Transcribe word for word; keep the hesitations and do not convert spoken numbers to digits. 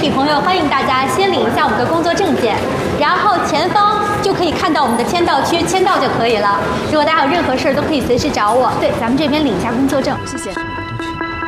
体朋友，欢迎大家先领一下我们的工作证件，然后前方就可以看到我们的签到区，签到就可以了。如果大家有任何事儿，都可以随时找我。对，咱们这边领一下工作证，谢谢。